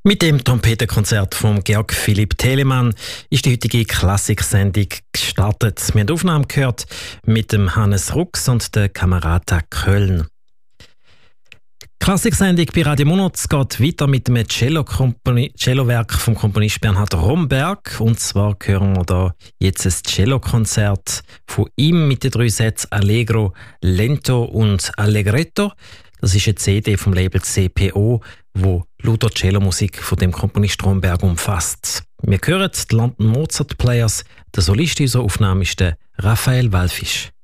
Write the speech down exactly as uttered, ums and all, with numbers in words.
Mit dem Trompetenkonzert von Georg Philipp Telemann ist die heutige Klassiksendung gestartet. Wir haben Aufnahmen gehört mit dem Hannes Rux und der Camerata Köln. Die Klassiksendung bei Radio Monats geht weiter mit dem Cello-Werk vom Komponist Bernhard Romberg. Und zwar hören wir da jetzt ein Cello-Konzert von ihm mit den drei Sätzen Allegro, Lento und Allegretto. Das ist eine C D vom Label C P O, wo lauter Cello-Musik von dem Komponist Romberg umfasst. Wir hören die London Mozart Players. Der Solist dieser Aufnahme ist der Raphael Wallfisch.